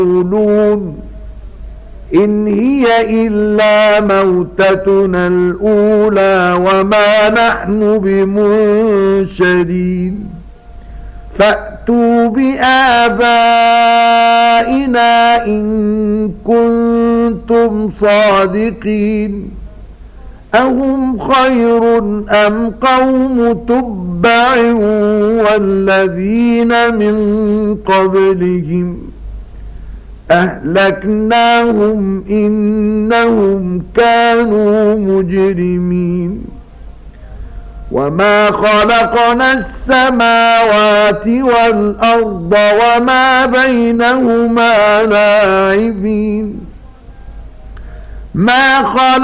يقولون إن هي إلا موتتنا الأولى وما نحن بمنشرين فأتوا بآبائنا إن كنتم صادقين أهم خير أم قوم تبع والذين من قبلهم أهلكناهم إنهم كانوا مجرمين وما خلقنا السماوات والأرض وما بينهما لاعبين ما خلق